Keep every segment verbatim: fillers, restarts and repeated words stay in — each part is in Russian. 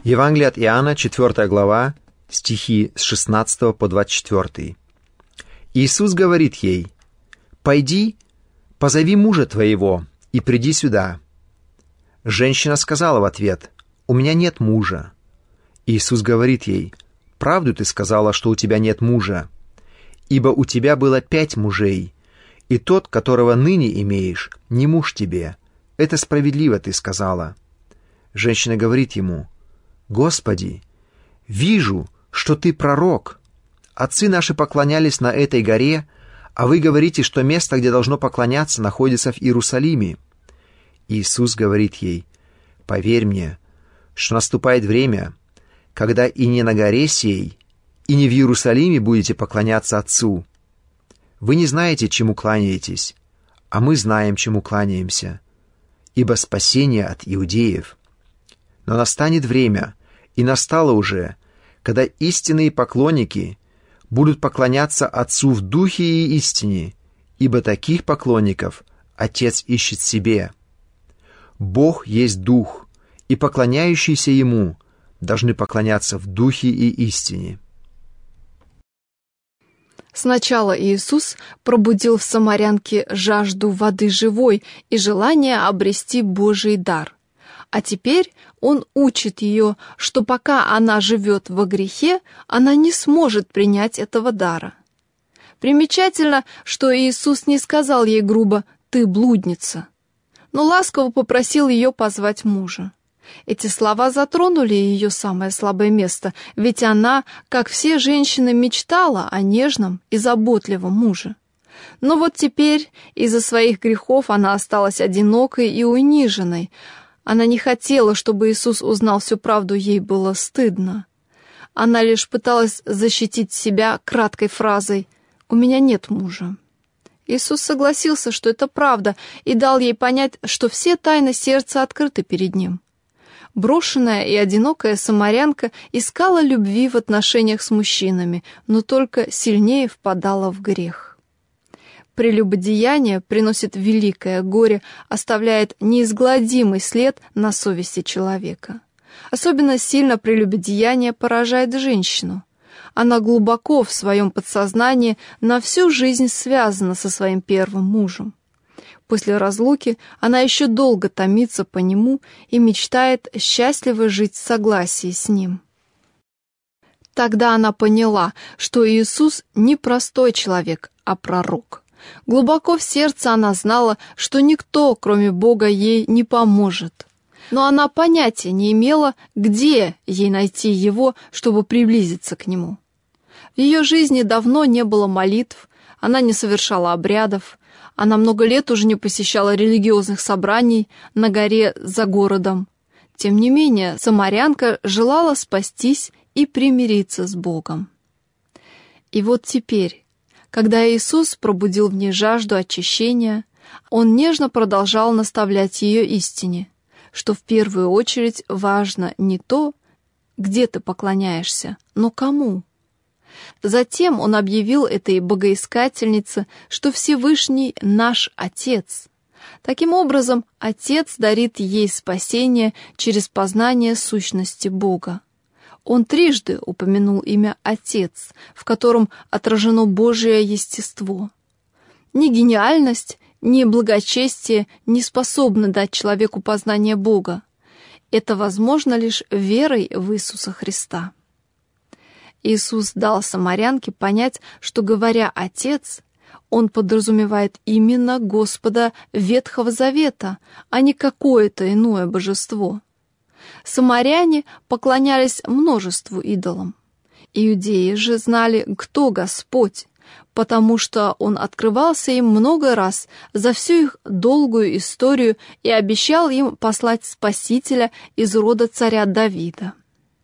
Евангелие от Иоанна, четвёртая глава, стихи с шестнадцатого по двадцать четвёртый. Иисус говорит ей: «Пойди, позови мужа твоего и приди сюда». Женщина сказала в ответ: «У меня нет мужа». Иисус говорит ей: «Правду ты сказала, что у тебя нет мужа, ибо у тебя было пять мужей, и тот, которого ныне имеешь, не муж тебе. Это справедливо ты сказала». Женщина говорит ему: «Господи, вижу, что ты пророк. Отцы наши поклонялись на этой горе, а вы говорите, что место, где должно поклоняться, находится в Иерусалиме». Иисус говорит ей: «Поверь мне, что наступает время, когда и не на горе сей, и не в Иерусалиме будете поклоняться Отцу. Вы не знаете, чему кланяетесь, а мы знаем, чему кланяемся, ибо спасение от иудеев. Но настанет время, и настало уже, когда истинные поклонники будут поклоняться Отцу в духе и истине, ибо таких поклонников Отец ищет себе. Бог есть Дух, и поклоняющиеся Ему должны поклоняться в духе и истине». Сначала Иисус пробудил в самарянке жажду воды живой и желание обрести Божий дар. А теперь Он учит ее, что пока она живет во грехе, она не сможет принять этого дара. Примечательно, что Иисус не сказал ей грубо «ты блудница», но ласково попросил ее позвать мужа. Эти слова затронули ее самое слабое место, ведь она, как все женщины, мечтала о нежном и заботливом муже. Но вот теперь из-за своих грехов она осталась одинокой и униженной. Она не хотела, чтобы Иисус узнал всю правду, ей было стыдно. Она лишь пыталась защитить себя краткой фразой «У меня нет мужа». Иисус согласился, что это правда, и дал ей понять, что все тайны сердца открыты перед Ним. Брошенная и одинокая самарянка искала любви в отношениях с мужчинами, но только сильнее впадала в грех. Прелюбодеяние приносит великое горе, оставляет неизгладимый след на совести человека. Особенно сильно прелюбодеяние поражает женщину. Она глубоко в своем подсознании на всю жизнь связана со своим первым мужем. После разлуки она еще долго томится по нему и мечтает счастливо жить в согласии с ним. Тогда она поняла, что Иисус не простой человек, а пророк. Глубоко в сердце она знала, что никто, кроме Бога, ей не поможет. Но она понятия не имела, где ей найти Его, чтобы приблизиться к Нему. В ее жизни давно не было молитв, она не совершала обрядов, она много лет уже не посещала религиозных собраний на горе за городом. Тем не менее, самарянка желала спастись и примириться с Богом. И вот теперь, когда Иисус пробудил в ней жажду очищения, Он нежно продолжал наставлять ее истине, что в первую очередь важно не то, где ты поклоняешься, но кому. Затем Он объявил этой богоискательнице, что Всевышний наш Отец. Таким образом, Отец дарит ей спасение через познание сущности Бога. Он трижды упомянул имя Отец, в котором отражено Божие естество. Ни гениальность, ни благочестие не способны дать человеку познание Бога. Это возможно лишь верой в Иисуса Христа. Иисус дал самарянке понять, что, говоря «Отец», Он подразумевает именно Господа Ветхого Завета, а не какое-то иное божество. Самаряне поклонялись множеству идолам. Иудеи же знали, кто Господь, потому что Он открывался им много раз за всю их долгую историю и обещал им послать Спасителя из рода царя Давида.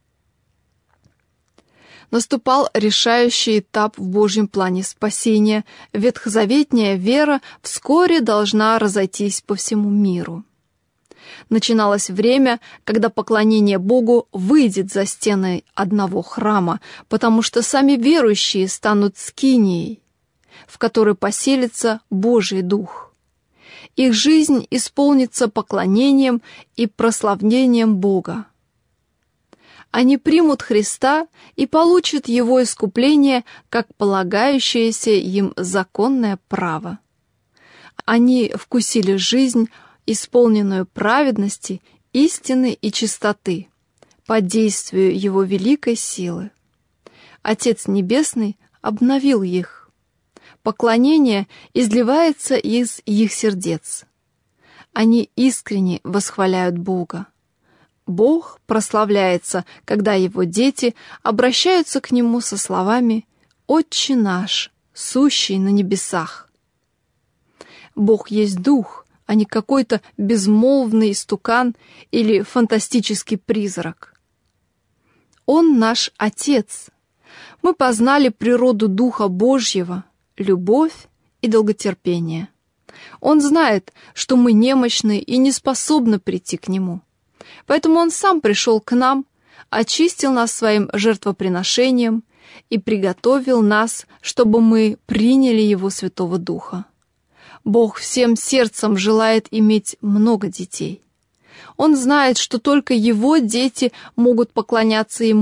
Наступал решающий этап в Божьем плане спасения. Ветхозаветная вера вскоре должна разойтись по всему миру. Начиналось время, когда поклонение Богу выйдет за стены одного храма, потому что сами верующие станут скинией, в которой поселится Божий Дух. Их жизнь исполнится поклонением и прославлением Бога. Они примут Христа и получат Его искупление как полагающееся им законное право. Они вкусили жизнь, исполненную праведности, истины и чистоты, под действию Его великой силы. Отец Небесный обновил их. Поклонение изливается из их сердец. Они искренне восхваляют Бога. Бог прославляется, когда Его дети обращаются к Нему со словами «Отче наш, сущий на небесах». Бог есть Дух, а не какой-то безмолвный истукан или фантастический призрак. Он наш Отец. Мы познали природу Духа Божьего, любовь и долготерпение. Он знает, что мы немощны и не способны прийти к Нему. Поэтому Он сам пришел к нам, очистил нас своим жертвоприношением и приготовил нас, чтобы мы приняли Его Святого Духа. Бог всем сердцем желает иметь много детей. Он знает, что только Его дети могут поклоняться Ему